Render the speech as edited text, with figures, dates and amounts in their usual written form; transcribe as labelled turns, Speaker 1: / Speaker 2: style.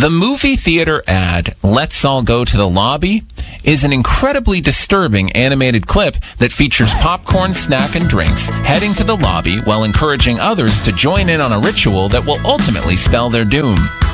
Speaker 1: The movie theater ad, "Let's All Go to the Lobby," is an incredibly disturbing animated clip that features popcorn, snack, and drinks heading to the lobby while encouraging others to join in on a ritual that will ultimately spell their doom.